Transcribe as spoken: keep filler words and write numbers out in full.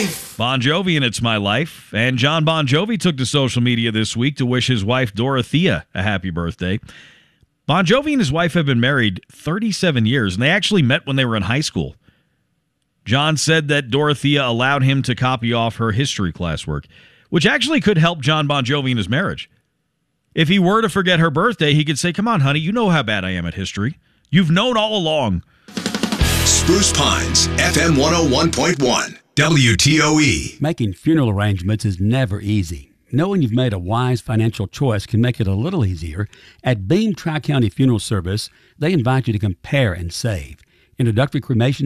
Bon Jovi and It's My Life. And John Bon Jovi took to social media this week to wish his wife Dorothea a happy birthday. Bon Jovi and his wife have been married thirty-seven years, and they actually met when they were in high school. John said that Dorothea allowed him to copy off her history classwork, which actually could help John Bon Jovi in his marriage. If he were to forget her birthday, he could say, "Come on, honey, you know how bad I am at history. You've known all along." Spruce Pines, F M one oh one point one, W T O E. Making funeral arrangements is never easy. Knowing you've made a wise financial choice can make it a little easier. At Bean Tri-County Funeral Service, they invite you to compare and save. Introductory cremation